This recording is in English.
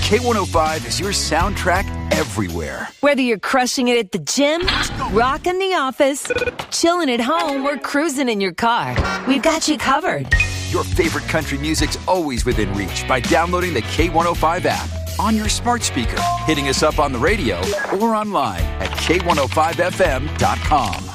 K105 is your soundtrack everywhere. Whether you're crushing it at the gym, rocking the office, chilling at home, or cruising in your car, we've got you covered. Your favorite country music's always within reach by downloading the K105 app on your smart speaker, hitting us up on the radio, or online at K105FM.com.